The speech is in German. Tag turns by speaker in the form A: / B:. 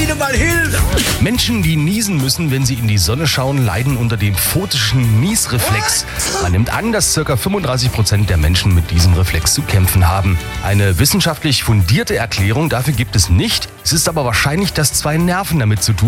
A: Ihnen mal Hilfe.
B: Menschen, die niesen müssen, wenn sie in die Sonne schauen, leiden unter dem photischen Niesreflex. Man nimmt an, dass ca. 35% der Menschen mit diesem Reflex zu kämpfen haben. Eine wissenschaftlich fundierte Erklärung dafür gibt es nicht. Es ist aber wahrscheinlich, dass zwei Nerven damit zu tun